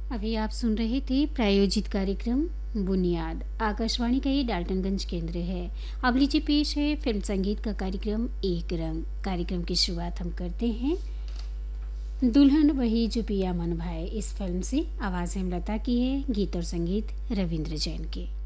अभी आप सुन रहे थे प्रायोजित कार्यक्रम बुनियाद। आकाशवाणी का ये डाल्टनगंज केंद्र है। अब लीजिए पेश है फिल्म संगीत का कार्यक्रम एक रंग। कार्यक्रम की शुरुआत हम करते हैं दुल्हन वही जो पिया मन भाए इस फिल्म से। आवाज़ हेमलता की है, गीत और संगीत रविंद्र जैन के।